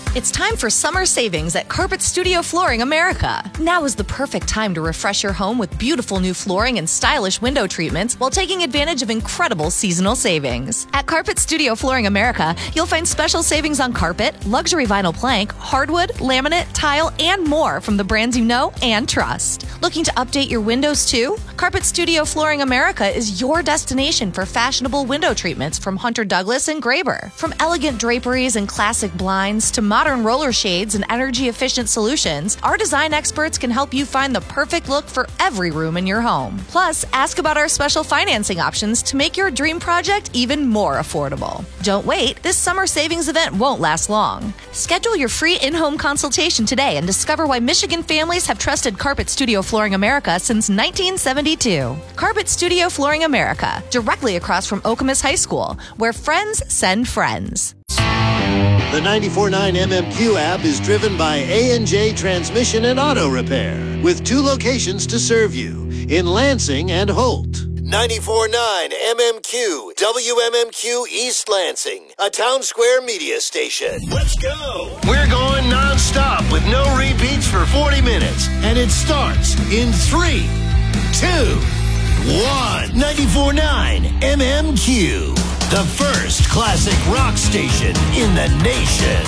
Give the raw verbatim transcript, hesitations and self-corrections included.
It's time for summer savings at Carpet Studio Flooring America. Now is the perfect time to refresh your home with beautiful new flooring and stylish window treatments while taking advantage of incredible seasonal savings. At Carpet Studio Flooring America, you'll find special savings on carpet, luxury vinyl plank, hardwood, laminate, tile, and more from the brands you know and trust. Looking to update your windows too? Carpet Studio Flooring America is your destination for fashionable window treatments from Hunter Douglas and Graber. From elegant draperies and classic blinds to modern roller shades and energy-efficient solutions, our design experts can help you find the perfect look for every room in your home. Plus, ask about our special financing options to make your dream project even more affordable. Don't wait, this summer savings event won't last long. Schedule your free in-home consultation today and discover why Michigan families have trusted Carpet Studio Flooring America since nineteen seventy-two. Carpet Studio Flooring America, directly across from Okemos High School, where friends send friends. The ninety-four point nine M M Q app is driven by A and J Transmission and Auto Repair, with two locations to serve you, in Lansing and Holt. ninety-four point nine M M Q, W M M Q East Lansing, a Town Square media station. Let's go! We're going non-stop with no repeats for forty minutes, and it starts in three, two, one. ninety-four point nine M M Q, the first classic rock station in the nation.